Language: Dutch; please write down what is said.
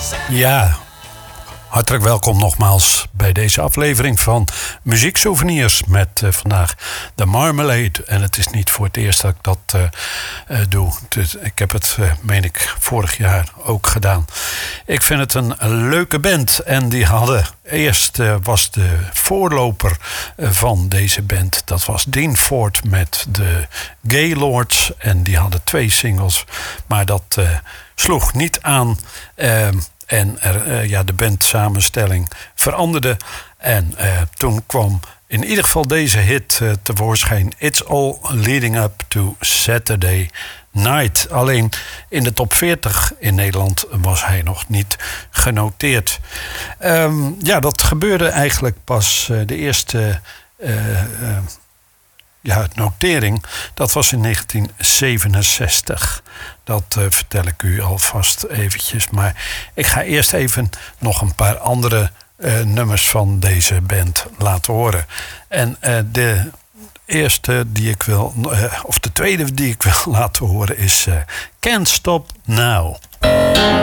Ja, hartelijk welkom nogmaals bij deze aflevering van Muzieksouvenirs met vandaag de Marmalade. En het is niet voor het eerst dat ik dat doe. Dus ik heb het, meen ik, vorig jaar ook gedaan. Ik vind het een leuke band. En die hadden eerst was de voorloper van deze band. Dat was Dean Ford met de Gaylords. En die hadden 2 singles. Maar dat sloeg niet aan. En de bandsamenstelling veranderde. En toen kwam in ieder geval deze hit tevoorschijn. It's All Leading Up to Saturday Night. Alleen in de top 40 in Nederland was hij nog niet genoteerd. Dat gebeurde eigenlijk pas de eerste notering. Dat was in 1967. Dat vertel ik u alvast eventjes. Maar ik ga eerst even nog een paar andere nummers van deze band laten horen. En de eerste die ik wil, of de tweede die ik wil laten horen is Can't Stop Now.